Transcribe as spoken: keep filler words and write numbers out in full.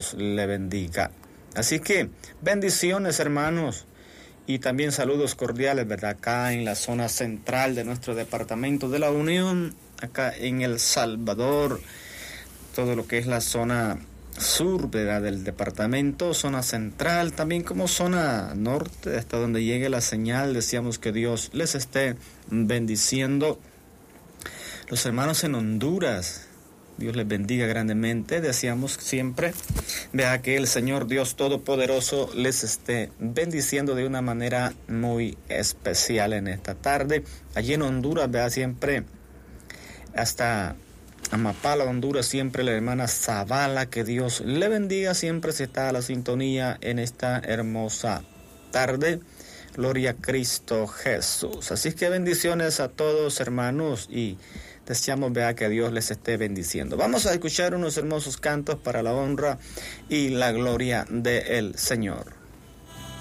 Dios le bendiga. Así que bendiciones, hermanos, y también saludos cordiales, ¿verdad? Acá en la zona central de nuestro departamento de la Unión, acá en El Salvador, todo lo que es la zona sur, ¿verdad?, del departamento, zona central, también como zona norte, hasta donde llegue la señal. Deseamos que Dios les esté bendiciendo. Los hermanos en Honduras, Dios les bendiga grandemente. Deseamos siempre, vea, que el Señor Dios Todopoderoso les esté bendiciendo de una manera muy especial en esta tarde. Allí en Honduras, vea, siempre hasta Amapala, Honduras, siempre la hermana Zavala, que Dios le bendiga, siempre se está a la sintonía en esta hermosa tarde. Gloria a Cristo Jesús. Así que bendiciones a todos, hermanos, y deseamos, vea, que Dios les esté bendiciendo. Vamos a escuchar unos hermosos cantos para la honra y la gloria del Señor.